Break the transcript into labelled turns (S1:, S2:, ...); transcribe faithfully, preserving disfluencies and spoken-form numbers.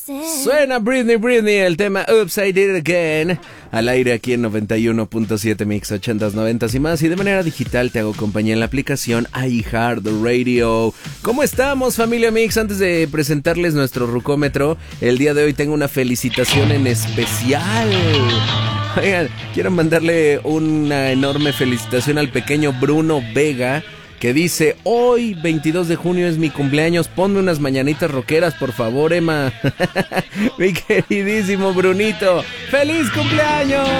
S1: Suena Britney, Britney, el tema Oops, I Did It Again, al aire aquí en noventa y uno punto siete Mix ochentas, noventas y más, y de manera digital te hago compañía en la aplicación iHeartRadio. ¿Cómo estamos, familia Mix? Antes de presentarles nuestro rucómetro, el día de hoy tengo una felicitación en especial. Oigan, quiero mandarle una enorme felicitación al pequeño Bruno Vega, que dice: hoy, veintidós de junio, es mi cumpleaños, ponme unas mañanitas rockeras, por favor, Emma. Mi queridísimo Brunito, ¡feliz cumpleaños!